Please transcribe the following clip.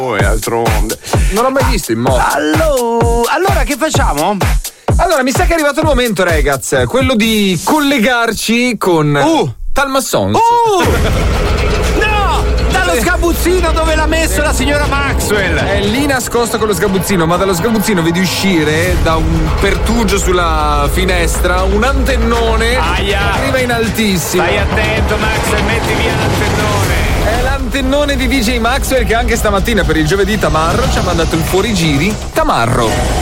altro mondo. Non l'ho mai visto in moto. Allora che facciamo? Allora, mi sa che è arrivato il momento, ragazzi, quello di collegarci con Talmassons. No! Dallo sgabuzzino dove l'ha messo la signora Maxwell. È lì nascosto con lo sgabuzzino, ma dallo sgabuzzino vedi uscire da un pertugio sulla finestra un antennone. Aia. Arriva in altissimo. Stai attento, Maxwell, metti via l'antennone. È l'antennone di DJ Maxwell che anche stamattina per il giovedì Tamarro ci ha mandato il fuorigiri Tamarro.